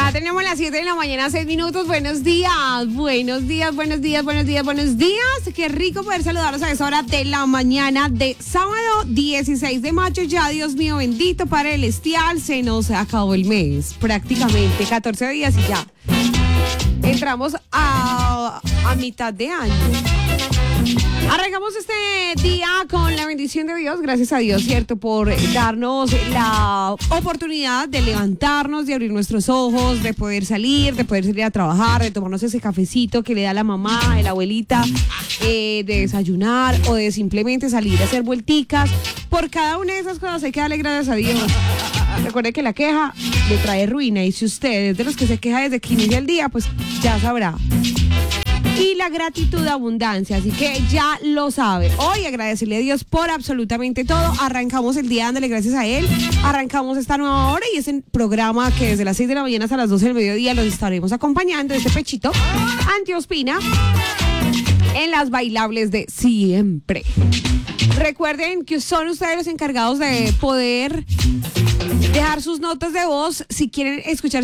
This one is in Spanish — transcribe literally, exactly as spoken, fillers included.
Ya tenemos las siete de la mañana, seis minutos. Buenos días, buenos días, buenos días, buenos días, buenos días. Qué rico poder saludarlos a esa hora de la mañana de sábado dieciséis de mayo. Ya, Dios mío bendito, Padre Celestial, se nos acabó el mes, prácticamente catorce días y ya. Entramos a, a mitad de año. Arrancamos este día con la bendición de Dios, gracias a Dios, ¿cierto? Por darnos la oportunidad de levantarnos, de abrir nuestros ojos, de poder salir, de poder salir a trabajar, de tomarnos ese cafecito que le da la mamá, la abuelita, eh, de desayunar o de simplemente salir a hacer vuelticas. Por cada una de esas cosas hay que darle gracias a Dios. Recuerde que la queja le trae ruina y si usted es de los que se queja desde que inicia el día, pues ya sabrá. Y la gratitud, abundancia, así que ya lo sabe. Hoy agradecerle a Dios por absolutamente todo. Arrancamos el día dándole gracias a Él. Arrancamos esta nueva hora y es el programa que desde las seis de la mañana hasta las doce del mediodía los estaremos acompañando. Este pechito Antiospina en las bailables de siempre. Recuerden que son ustedes los encargados de poder dejar sus notas de voz si quieren escuchar